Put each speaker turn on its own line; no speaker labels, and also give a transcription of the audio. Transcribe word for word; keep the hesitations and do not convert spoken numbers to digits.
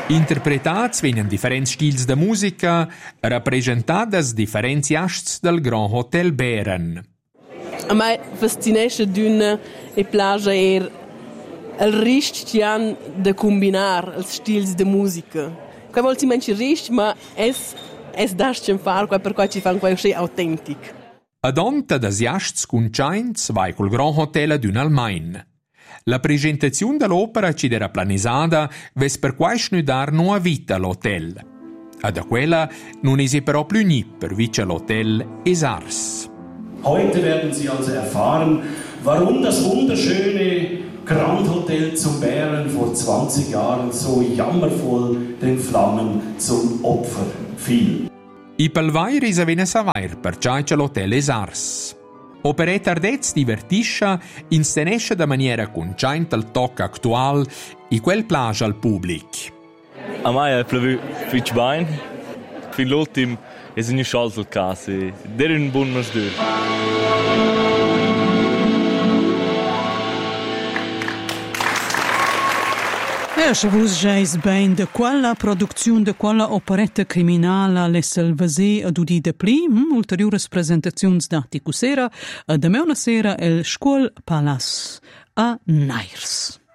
Interpretats vegnan differents stils de musica, rappresentadas differents asts del Grand Hotel Bären.
A mai fascinesce d'una e plagia er il rist ci han de combinar els stils de musica. Quai vol si menci rist, ma es es dascen far quai per quai ci fan quai sche autentic.
Ad onta das asts cunchaints vai col Grand Hotel ad un Almain. La presentazione dell'opera ci era planisada ves per quai snudar no a vita l'hotel. Ad a quella non esi però più ni per vice l'hotel Esars.
Heute werden Sie also erfahren, warum das wunderschöne Grand Hotel zum Bären vor zwanzig Jahren so jammervoll den Flammen zum Opfer fiel.
I pelvair is avena savair per ciaicia l'hotel Esars. Operet ardez divertisce, instenesce da maniera conciaint al toc actual i quel plagia al public.
A mai è plövü fitch bain. Fin l'ultim è un schalz al case. Der un buon masdur.
E se vus giais ben de quella produzione de quella operetta criminala le Salvasi ad udi de pli, mm, ulteriores presentazions dati cusera, de meuna sera el Scuol Palace a Nairs.